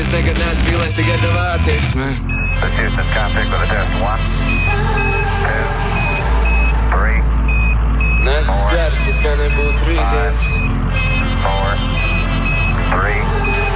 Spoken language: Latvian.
es nekad neesmu vīlies, tikai tavā attieksmē. This Houston, contact with a test. 1, 2, 3. Nakts gars, it kā nebūtu rītdienas. 4, 3.